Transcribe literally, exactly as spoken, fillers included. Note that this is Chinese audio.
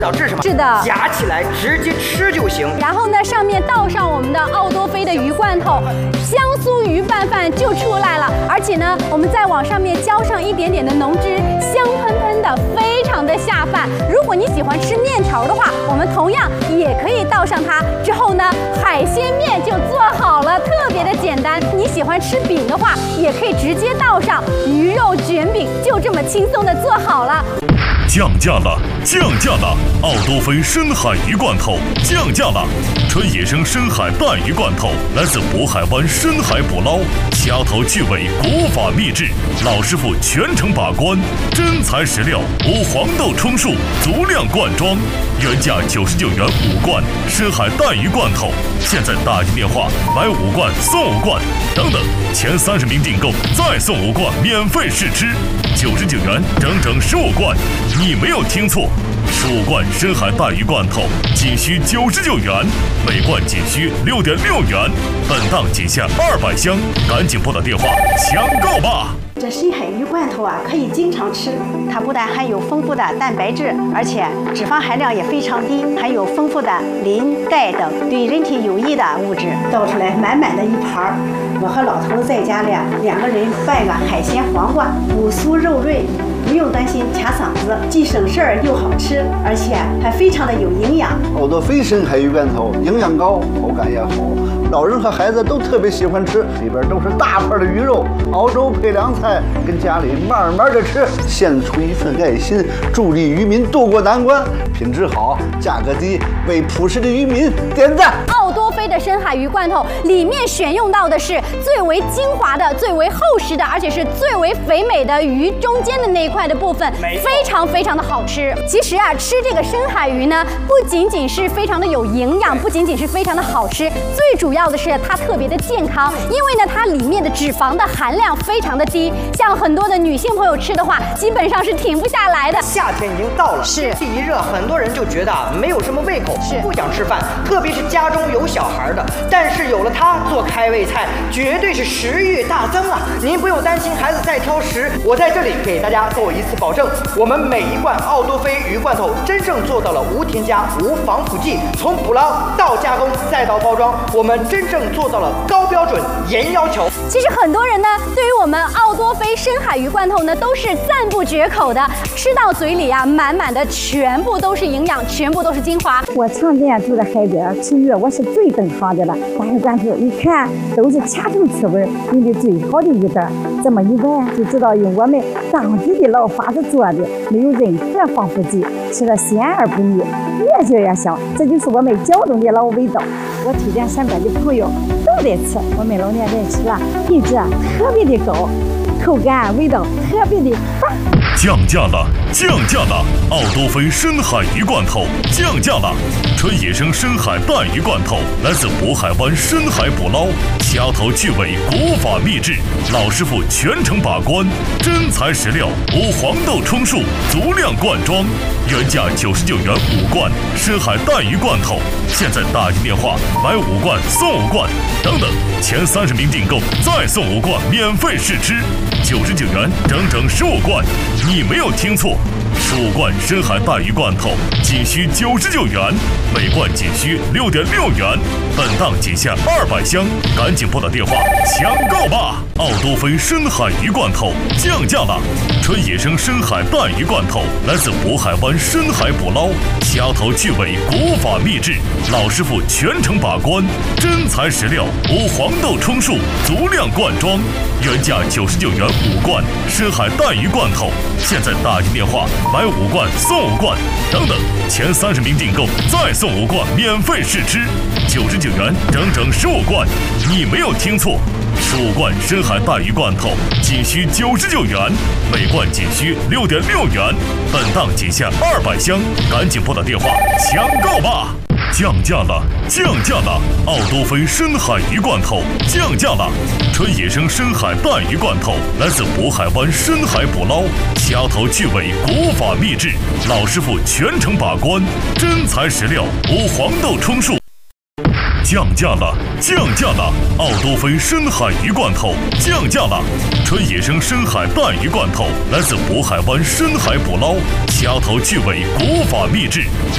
导致什么？ 是的， 夹起来直接吃就行。 然后呢，上面倒上我们的奥多菲的鱼罐头，香酥鱼拌饭就出来了。而且呢，我们再往上面浇上一点点的浓汁，香喷喷的，非常的下饭。如果你喜欢吃面条的话，我们同样也可以倒上它。之后呢，海鲜面就做好了，特别的简单。你喜欢吃饼的话，也可以直接倒上鱼肉卷饼，就这么轻松的做好了。 降价了，降价了！奥多菲深海鱼罐头降价了，纯野生深海带鱼罐头，来自渤海湾深海捕捞，掐头去尾，古法秘制，老师傅全程把关，真材实料，无黄豆充数，足量灌装，原价九十九元五罐深海带鱼罐头，现在打进电话买五罐送五罐，等等，前三十名订购再送五罐免费试吃，九十九元整整十五罐。你没有听错，十五罐深海带鱼罐头仅需九十九元，每罐仅需六点六元，本档仅限二百箱，赶紧拨打电话抢购吧！ 这深海鱼罐头啊，可以经常吃。它不但含有丰富的蛋白质，而且脂肪含量也非常低，含有丰富的磷、钙等对人体有益的物质。倒出来满满的一盘儿，我和老头子在家里两个人拌个海鲜黄瓜，五酥肉润。不用担心卡嗓子，既省事儿又好吃，而且还非常的有营养。 奥多菲深海鱼罐头营养高，口感也好，老人和孩子都特别喜欢吃。里边都是大块的鱼肉，熬粥配凉菜，跟家里慢慢的吃，献出一份爱心，助力渔民渡过难关。品质好，价格低，为朴实的渔民点赞。 奥多菲的深海鱼罐头里面选用到的是最为精华的、最为厚实的，而且是最为肥美的鱼中间的那一块的部分，非常非常的好吃。其实啊，吃这个深海鱼呢，不仅仅是非常的有营养，不仅仅是非常的好吃，最主要的是它特别的健康，因为呢，它里面的脂肪的含量非常的低，像很多的女性朋友吃的话，基本上是停不下来的。 夏天已经到了， 是天气一热，很多人就觉得没有什么胃口， 是不想吃饭，特别是家中有小孩的。但是有了它做开胃菜，绝对是食欲大增啊！您不用担心孩子再挑食，我在这里给大家做一次保证，我们每一罐奥多菲鱼罐头真正做到了无添加、无防腐剂，从捕捞到加工再到包装，我们真正做到了高标准、严要求。 其实很多人呢，对于我们奥多菲深海鱼罐头呢，都是赞不绝口的，吃到嘴里啊，满满的全部都是营养，全部都是精华。 我常年住在海边吃鱼，我是最懂行的了。大鱼罐头一看都是掐头去味，用的最好的鱼蛋，这么一闻就知道用我们当地的老法子做的，没有任何防腐剂，吃了鲜而不腻，越嚼越香，这就是我们胶东的老味道。我推荐身边的朋友都得吃，我们老年人吃了品质特别的高，口感味道特别的棒。 降价了，降价了！奥多菲深海鱼罐头降价了，纯野生深海带鱼罐头，来自渤海湾深海捕捞，掐头去尾，古法秘制，老师傅全程把关，真材实料，无黄豆充数，足量灌装，原价九十九元五罐深海带鱼罐头，现在打进电话买五罐送五罐，等等，前三十名订购再送五罐免费试吃，九十九元整整十五罐。你没有听错，十五罐深海带鱼罐头仅需九十九元，每罐仅需六点六元，本档仅限二百箱，赶紧拨打电话抢购吧！奥多菲深海鱼罐头降价了，纯野生深海带鱼罐头，来自渤海湾深海捕捞，掐头去尾，古法秘制，老师傅全程把关，真材实料，无黄豆充数，足量灌装，原价九十九元五罐深海带鱼罐头，现在打进电话买五罐送五罐，等等，前三十名订购再送五罐免费试吃，九十九元整整十五罐。你没有听错，十五罐深海带鱼罐头仅需九十九元，每罐仅需六点六元，本档仅限二百箱，赶紧拨打电话抢购吧！降价了，降价了！奥多菲深海鱼罐头降价了，纯野生深海带鱼罐头，来自渤海湾深海捕捞，掐头去尾，古法秘制，老师傅全程把关，真材实料，无黄豆充数。降价了，降价了！奥多菲深海鱼罐头降价了，纯野生深海带鱼罐头，来自渤海湾深海捕捞，掐头去尾，古法秘制，